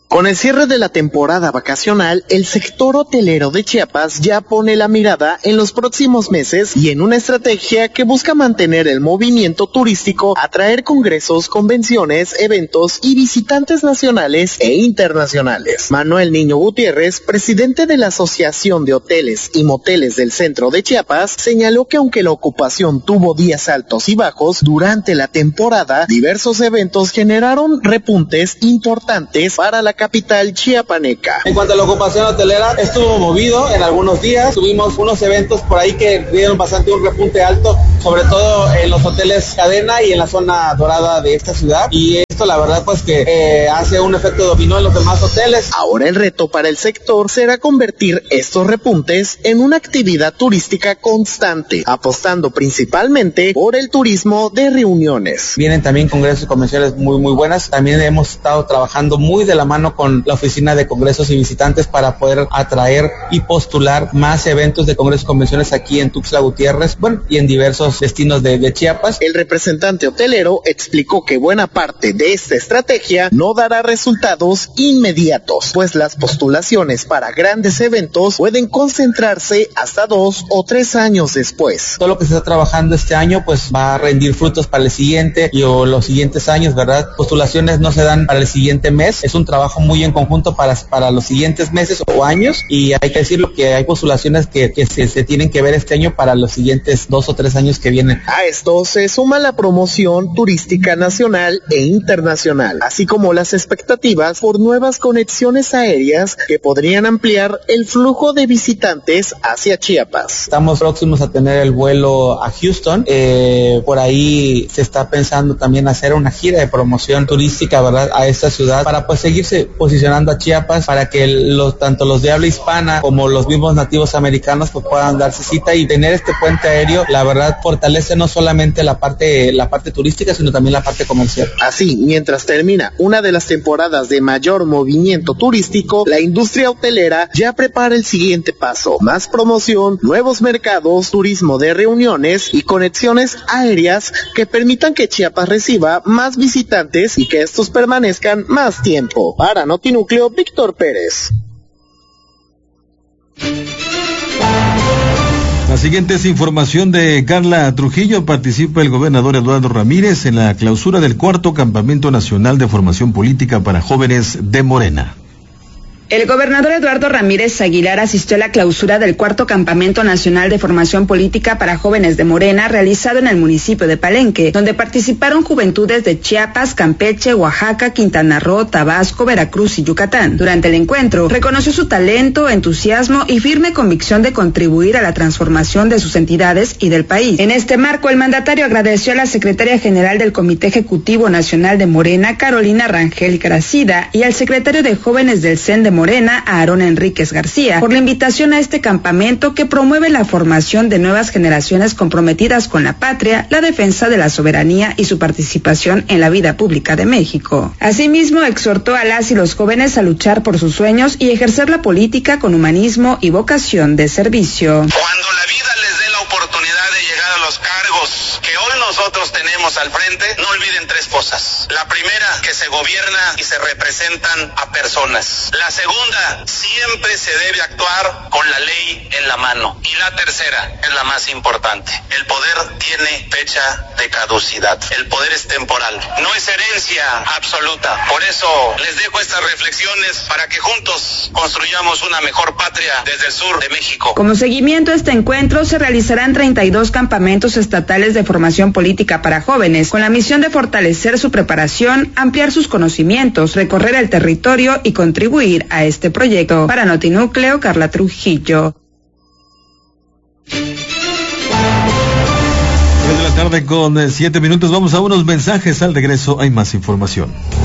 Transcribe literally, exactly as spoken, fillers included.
Con el cierre de la temporada vacacional, el sector hotelero de Chiapas ya pone la mirada en los próximos meses y en una estrategia que busca mantener el movimiento turístico, atraer congresos, convenciones, eventos y visitantes nacionales e internacionales. Manuel Niño Gutiérrez, presidente de la Asociación de Hoteles y Moteles del Centro de Chiapas, señaló que aunque la ocupación tuvo días altos y bajos, durante la temporada, diversos eventos generaron repuntes importantes para la capital chiapaneca. En cuanto a la ocupación hotelera, estuvo movido en algunos días. Tuvimos unos eventos por ahí que dieron bastante un repunte alto, sobre todo en los hoteles cadena y en la zona dorada de esta ciudad. Y esto la verdad pues que eh, hace un efecto dominó en los demás hoteles. Ahora el reto para el sector será convertir estos repuntes en una actividad turística constante, apostando principalmente por el turismo de reuniones. Vienen también congresos y convenciones muy muy buenas. También hemos estado trabajando muy de la mano con la Oficina de Congresos y Visitantes para poder atraer y postular más eventos de congresos y convenciones aquí en Tuxtla Gutiérrez, bueno, y en diversos destinos de, de Chiapas. El representante hotelero explicó que buena parte de esta estrategia no dará resultados inmediatos, pues las postulaciones para grandes eventos pueden concentrarse hasta dos o tres años después. Todo lo que se está trabajando este año pues va a rendir frutos para el siguiente y o los siguientes años, ¿verdad? Postulaciones no se dan para el siguiente mes, es un trabajo muy en conjunto para, para los siguientes meses o años, y hay que decirlo que hay postulaciones que, que se, se tienen que ver este año para los siguientes dos o tres años que vienen. A esto se suma la promoción turística nacional e internacional, así como las expectativas por nuevas conexiones aéreas que podrían ampliar el flujo de visitantes hacia Chiapas. Estamos próximos a tener el vuelo a Houston, eh, por ahí se está pensando también hacer una gira de promoción turística, ¿verdad?, a esta ciudad para pues seguirse posicionando a Chiapas para que los tanto los de habla hispana como los mismos nativos americanos pues puedan darse cita, y tener este puente aéreo la verdad fortalece no solamente la parte la parte turística sino también la parte comercial. Así, mientras termina una de las temporadas de mayor movimiento turístico, la industria hotelera ya prepara el siguiente paso: más promoción, nuevos mercados, turismo de reuniones y conexiones aéreas que permitan que Chiapas reciba más visitantes y que estos permanezcan más tiempo. Para Notinúcleo, Víctor Pérez. La siguiente es información de Carla Trujillo. Participa el gobernador Eduardo Ramírez en la clausura del cuarto Campamento Nacional de Formación Política para Jóvenes de Morena. El gobernador Eduardo Ramírez Aguilar asistió a la clausura del cuarto Campamento Nacional de Formación Política para Jóvenes de Morena, realizado en el municipio de Palenque, donde participaron juventudes de Chiapas, Campeche, Oaxaca, Quintana Roo, Tabasco, Veracruz y Yucatán. Durante el encuentro, reconoció su talento, entusiasmo y firme convicción de contribuir a la transformación de sus entidades y del país. En este marco, el mandatario agradeció a la secretaria general del Comité Ejecutivo Nacional de Morena, Carolina Rangel Gracida, y al secretario de Jóvenes del C E N de Morena, Aarón Enríquez García, por la invitación a este campamento que promueve la formación de nuevas generaciones comprometidas con la patria, la defensa de la soberanía y su participación en la vida pública de México. Asimismo, exhortó a las y los jóvenes a luchar por sus sueños y ejercer la política con humanismo y vocación de servicio. Cuando la vida les dé la oportunidad de llegar a los cargos que hoy nosotros tenemos al frente, no olviden tres cosas. La primera, que se gobierna y se representan a personas. La segunda, siempre se debe actuar con la ley en la mano. Y la tercera es la más importante. El poder tiene fecha de caducidad. El poder es temporal. No es herencia absoluta. Por eso les dejo estas reflexiones para que juntos construyamos una mejor patria desde el sur de México. Como seguimiento a este encuentro, se realizarán treinta y dos campamentos estatales de formación política para jóvenes, con la misión de fortalecer su preparación, ampliar sus conocimientos, recorrer el territorio y contribuir a este proyecto. Para Notinúcleo, Carla Trujillo. tres de la tarde con siete minutos, vamos a unos mensajes. Al regreso hay más información.